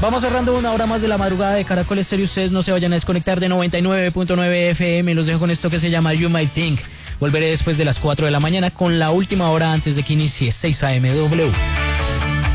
Vamos cerrando una hora más de la madrugada de Caracol Estéreo. Ustedes no se vayan a desconectar de 99.9 FM. Los dejo con esto que se llama You Might Think. Volveré después de las 4 de la mañana con la última hora antes de que inicie 6 AM W.